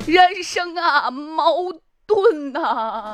人生啊，矛盾啊！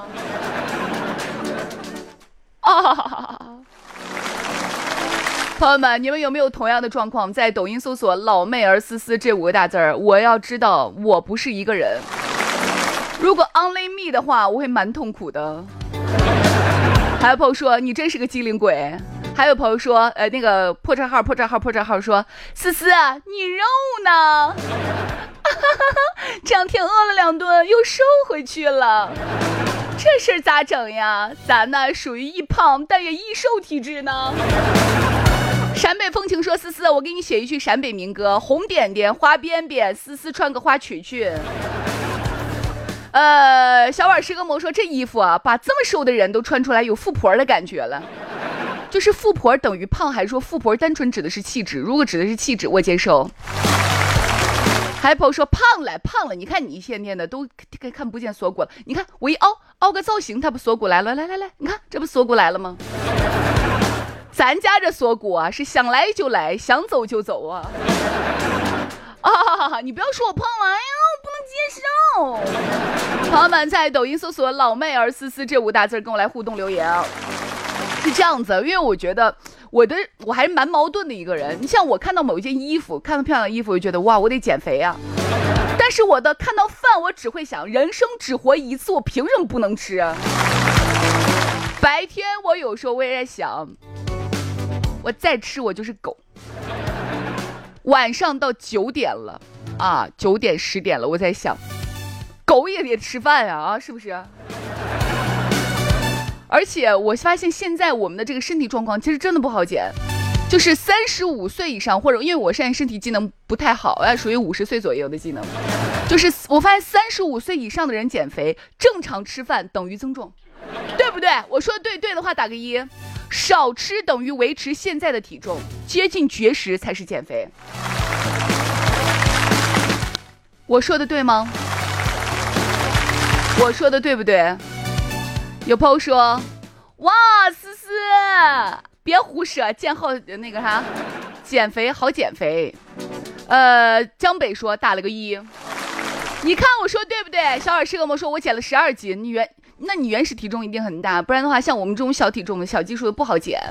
朋友们，你们有没有同样的状况？在抖音搜索“老妹儿思思”这5个大字儿，我要知道我不是一个人。如果 only me 的话，我会蛮痛苦的。还有朋友说你真是个机灵鬼。还有朋友说，那个破账号说，思思你肉呢？这两天饿了2顿，又瘦回去了，这事儿咋整呀？咱呢属于易胖但也易瘦体质呢。陕北风情说，思思，我给你写一句陕北民歌：红点点花边边，思思穿个花裙裙。小碗师个魔说，这衣服啊，把这么瘦的人都穿出来，有富婆的感觉了。就是富婆等于胖，还是说富婆单纯指的是气质？如果指的是气质，我接受。还有朋友说胖了，你看你一天天的都看不见锁骨了。你看我一凹个造型，它不锁骨来了？来，你看这不锁骨来了吗？咱家这锁骨啊，是想来就来，想走就走啊！你不要说我胖了，哎呀，我不能接受。朋友们在抖音搜索“老妹儿思思”这5大字跟我来互动留言啊。是这样子，因为我觉得我还是蛮矛盾的一个人。你像我看到某一件衣服，看到漂亮的衣服，我就觉得哇，我得减肥啊。但是看到饭，我只会想，人生只活一次，我凭什么不能吃啊？白天我有时候我也在想，我再吃我就是狗。晚上到9点了啊，9点10点了，我在想，狗也得吃饭啊，是不是？而且我发现现在我们的这个身体状况其实真的不好减，就是35岁以上，或者因为我现在身体机能不太好，属于50岁左右的机能，就是我发现35岁以上的人减肥，正常吃饭等于增重，对不对？我说对的话打个1。少吃等于维持现在的体重，接近绝食才是减肥。我说的对吗？我说的对不对？有朋友说，哇，思思别胡说，建浩那个啥，减肥好减肥。江北说打了个1。你看我说对不对？小耳是跟我说我减了12斤，那你原始体重一定很大，不然的话像我们这种小体重的小基数的不好减。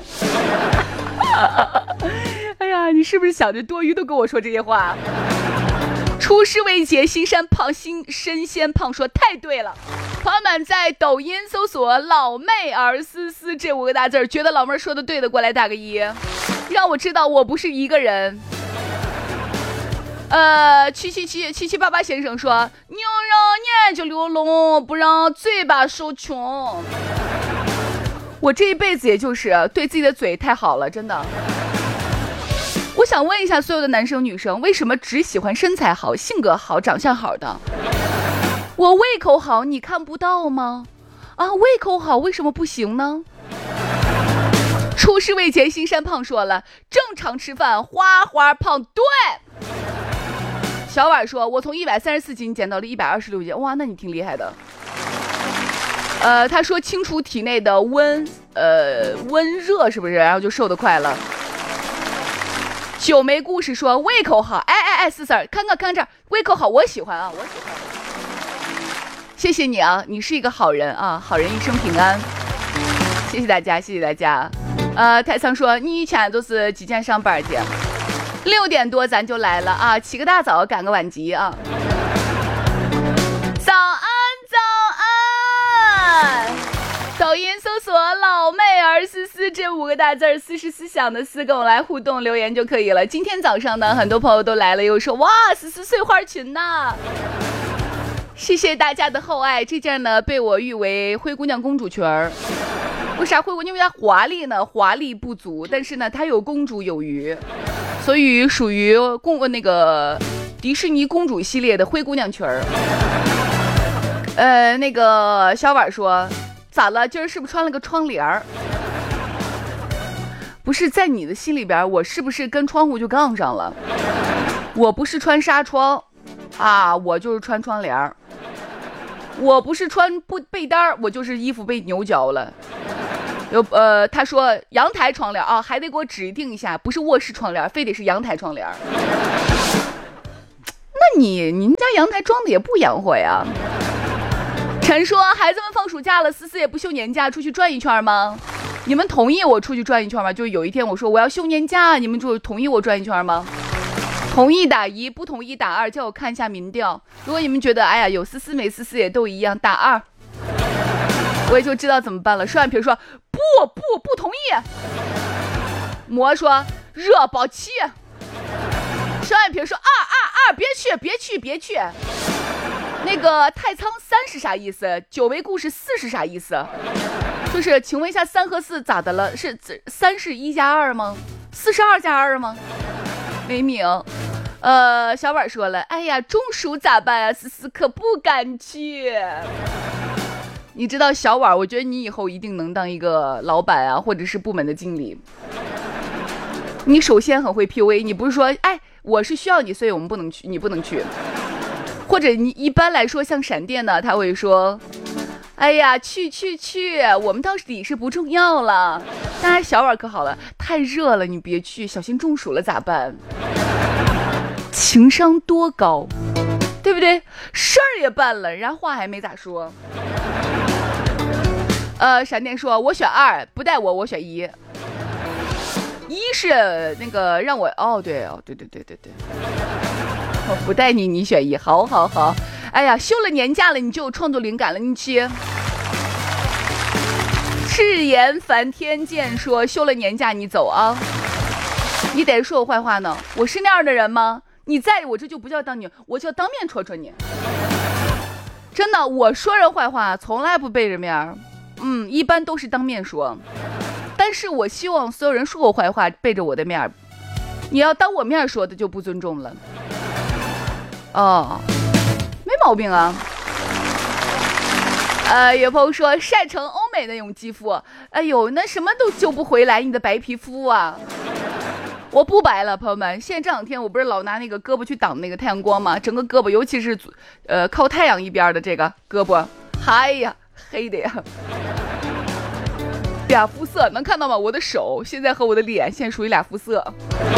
哎呀，你是不是想着多余都跟我说这些话？出师未捷身先胖说太对了。朋友们在抖音搜索老妹儿思思这5个大字，觉得老妹儿说的对的过来打个1，让我知道我不是一个人。7788先生说，宁让眼睛流脓，不让嘴巴受穷。我这一辈子也就是对自己的嘴太好了，真的。我想问一下所有的男生女生，为什么只喜欢身材好、性格好、长相好的？我胃口好你看不到吗？胃口好为什么不行呢？出师未捷心山胖说了，正常吃饭花花胖。对，小婉说，我从134斤减到了126斤，哇，那你挺厉害的。他说清除体内的温热是不是？然后就瘦得快了。九梅故事说胃口好，思思看看这儿，胃口好，我喜欢啊，我喜欢。谢谢你啊，你是一个好人啊，好人一生平安。谢谢大家，谢谢大家。太仓说你以前都是几点上班去？6点多咱就来了啊，起个大早赶个晚集啊。早安早安。抖音搜索老妹儿思思这5个大字，4是思想的4，跟我来互动留言就可以了。今天早上呢，很多朋友都来了，又说哇，思思碎花裙呐。谢谢大家的厚爱，这件呢被我誉为灰姑娘公主裙儿。为啥灰姑娘？因为它华丽呢，华丽不足，但是呢它有公主有余，所以属于那个迪士尼公主系列的灰姑娘裙儿。那个小婉说咋了？今儿是不是穿了个窗帘儿？不是，在你的心里边，我是不是跟窗户就杠上了？我不是穿纱窗啊，我就是穿窗帘儿。我不是穿被单，我就是衣服被牛角了。他说阳台窗帘啊，还得给我指定一下，不是卧室窗帘，非得是阳台窗帘。那那你们家阳台装的也不养活呀？陈说孩子们放暑假了，思思也不休年假出去转一圈吗？你们同意我出去转一圈吗？就有一天我说我要休年假，你们就同意我转一圈吗？同意打1，不同意打2，叫我看一下民调。如果你们觉得哎呀有思思没思思也都一样，打2，我也就知道怎么办了。双眼皮说不同意。魔说热保气。双眼皮说别去。那个太仓3是啥意思？久违故事4是啥意思？就是请问一下3和4咋的了？是3是1加2吗？4是2加2吗？没明。小婉说了，哎呀中暑咋办啊？思思可不敢去。你知道小婉，我觉得你以后一定能当一个老板啊，或者是部门的经理。你首先很会 PUA， 你不是说哎我是需要你，所以我们不能去，你不能去。或者你一般来说像闪电呢，他会说哎呀去，我们到底是不重要了。当然小婉可好了，太热了你别去，小心中暑了咋办？情商多高，对不对？事儿也办了，人家话还没咋说。闪电说我选2，不带我选1。1是那个让我对，我不带你选1，好。哎呀休了年假了你就有创作灵感了，你去。赤言梵天剑说休了年假你走啊，你得说我坏话呢，我是那样的人吗？你在我这就不叫当你，我就要当面戳你。真的，我说人坏话从来不背着面，一般都是当面说。但是我希望所有人说我坏话背着我的面，你要当我面说的就不尊重了。没毛病啊。有朋友说晒成欧美那种肌肤，哎呦那什么都救不回来你的白皮肤啊。我不白了朋友们，现在这2天我不是老拿那个胳膊去挡那个太阳光吗？整个胳膊尤其是靠太阳一边的这个胳膊，哎呀黑的呀。俩肤色能看到吗？我的手现在和我的脸现在属于俩肤色。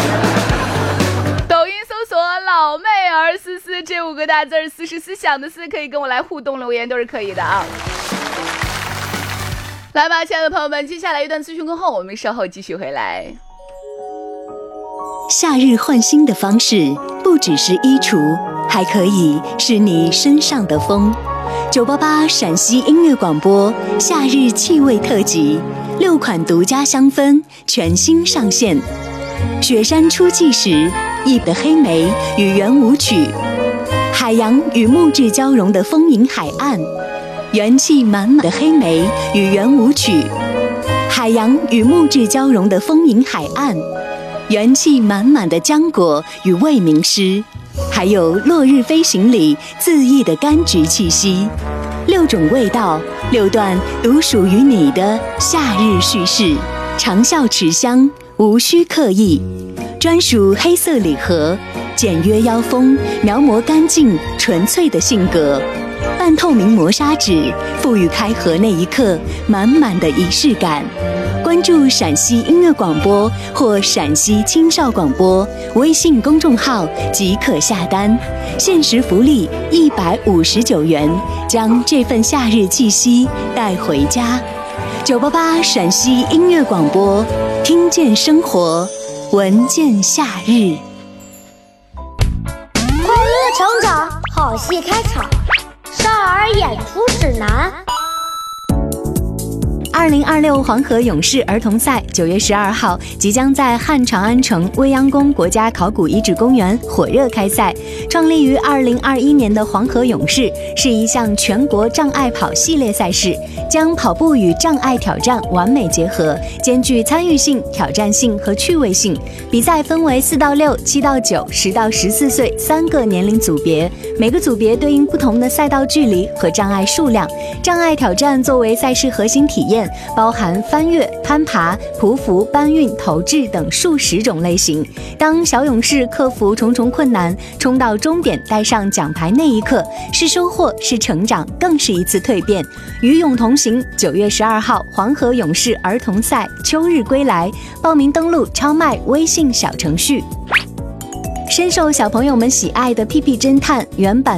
抖音搜索老妹儿思思这5个大字，思是思想的思，可以跟我来互动留言都是可以的啊。来吧亲爱的朋友们，接下来一段资讯过后我们稍后继续回来。 夏日换新的方式不只是衣橱，还可以是你身上的风。988陕西音乐广播夏日气味特辑，6款独家香氛全新上线。雪山初霁时，意的黑莓与圆舞曲，海洋与木质交融的丰盈海岸，元气满满的黑莓与圆舞曲，海洋与木质交融的丰盈海岸，元气满满的浆果与未名诗，还有落日飞行里恣意的柑橘气息，6种味道，6段独属于你的夏日叙事，长效持香，无需刻意，专属黑色礼盒，简约腰封，描摹干净纯粹的性格，半透明磨砂纸，赋予开盒那一刻满满的仪式感。关注陕西音乐广播或陕西青少广播微信公众号即可下单，限时福利159元，将这份夏日气息带回家。988陕西音乐广播，听见生活，闻见夏日。 快乐成长，好戏开场，少儿演出指南。 2026黄河勇士儿童赛9月12号即将在汉长安城未央宫国家考古遗址公园火热开赛。创立于2021年的黄河勇士是一项全国障碍跑系列赛事，将跑步与障碍挑战完美结合，兼具参与性、挑战性和趣味性。比赛分为4到6、7到9、10到14岁3个年龄组别，每个组别对应不同的赛道距离和障碍数量。障碍挑战作为赛事核心体验，包含翻越、攀爬、匍匐、搬运、投掷等数十种类型。当小勇士克服重重困难，冲到终点带上奖牌那一刻，是收获，是成长，更是一次蜕变。与勇同行，9月12号黄河勇士儿童赛秋日归来，报名登录超卖微信小程序。 深受小朋友们喜爱的屁屁侦探原版